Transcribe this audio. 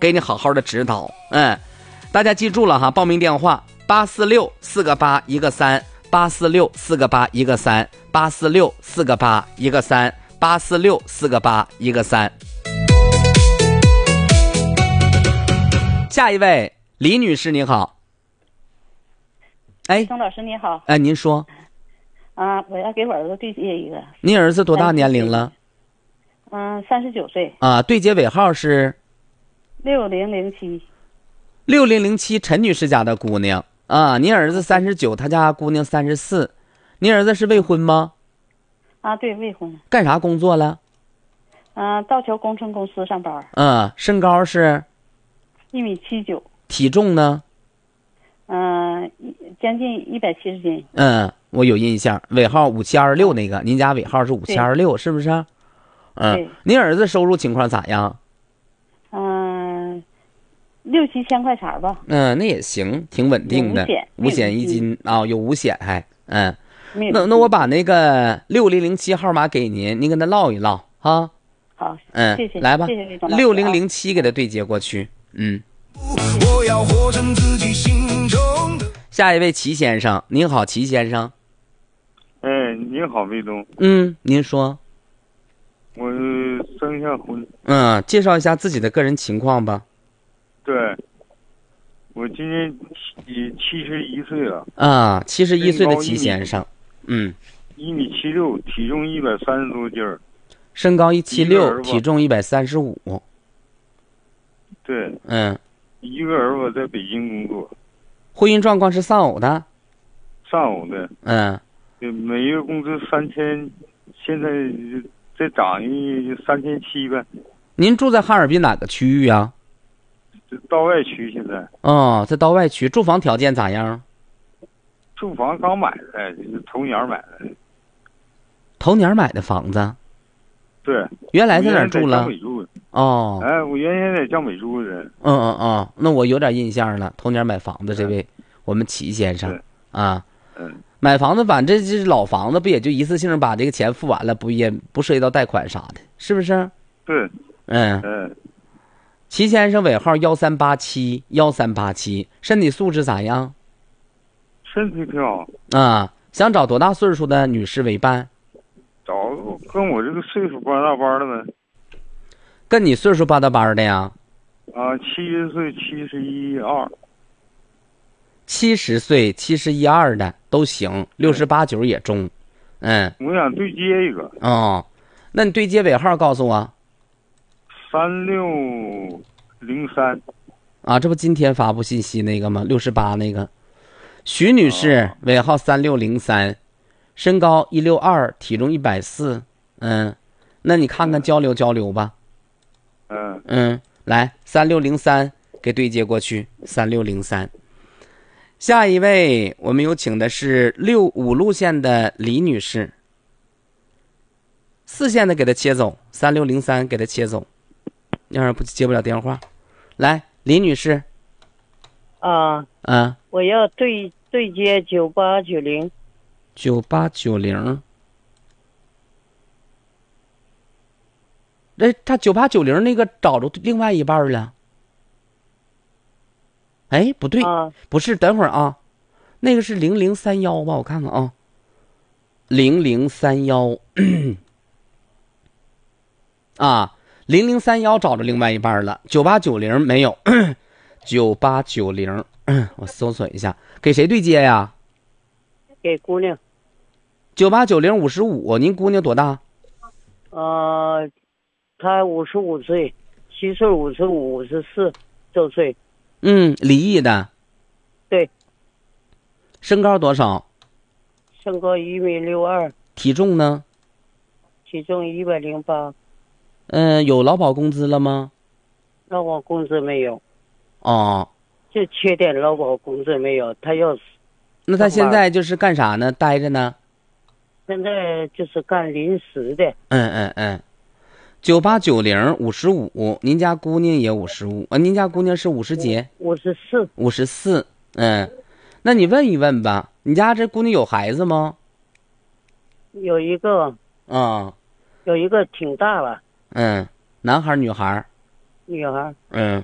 给你好好的指导。大家记住了哈，报名电话846-4个8-1个3，846-4个8-1个3，846-4个8-1个3。下一位李女士，你好。 张老师你好。 您说。 我要给我儿子对接一个。 您儿子多大年龄了 ？39岁。 对接尾号是 6007。 6007，陈女士家的姑娘您儿子39，他家姑娘34。您儿子是未婚吗？ 对，未婚。 干啥工作了？ 道桥工程公司上班。 身高是 1.79米。 体重呢？ 将近170斤。 我有印象，尾号5726那个，您家尾号是5726，是不是？ 对。 您儿子收入情况咋样 ？6、7千块钱吧。 那也行，挺稳定的。五险一金有五险还。那我把那个6007号码给您，您跟他唠一唠哈。 好，谢谢。 来吧， 谢谢李总 6007给他对接过去。 我要活成自己心中的。 下一位齐先生，您好，齐先生。 您好，魏东。 您说。 我征一下婚。 介绍一下自己的个人情况吧。 对，我今年71岁了。 71岁的齐先生。 1.76米，体重130多斤儿。 身高176，体重135。 对。一个儿子在北京工作。 婚姻状况是丧偶的。 丧偶的。每月工资3000，现在再涨一3700。 您住在哈尔滨哪个区域啊？ 道外区现在。 在道外区，住房条件咋样？ 住房刚买的，就是头年买的。 头年买的房子？ 对。 原来在哪儿住了？ 我原先在江北住的。 那我有点印象了。头年买房子这位，我们齐先生买房子反正这是老房子，不也就一次性把这个钱付完了，也不涉及到贷款啥的，是不是？ 对。 齐先生尾号1387，身体素质咋样？ 身体挺好。 想找多大岁数的女士为伴？ 找跟我这个岁数半大班的呗。 跟你岁数半大班的呀 ？70岁、71、2。 70岁、71、2的都行，68、9也中。 我想对接一个。 那你对接尾号告诉我。 3603。 这不今天发布信息那个吗？68那个。徐女士尾号3603，身高162，体重140。那你看看交流交流吧。来3603给对接过去。3603。下一位我们有请的是5路线的李女士。4线的给她切走，3603给她切走，要是不接不了电话。来，李女士。 我要对接9890。 9890。他9890那个找着另外一半了。不对，不是，等会儿那个是0031吧？我看看0031。0031找着另外一半了，9890没有。9890，我搜索一下，给谁对接呀？ 给姑娘。 989055，您姑娘多大？ 她55岁，7岁55、54周岁。 离异的。 对。 身高多少？ 身高1.62米。 体重呢？ 体重108。 有劳保工资了吗？ 劳保工资没有。 就缺点劳保工资没有，他要。 那他现在就是干啥呢？待着呢？ 现在就是干临时的。 989055，您家姑娘也55，您家姑娘是50几？54。那你问一问吧，你家这姑娘有孩子吗？ 有一个。有一个挺大了。 男孩女孩？ 女孩。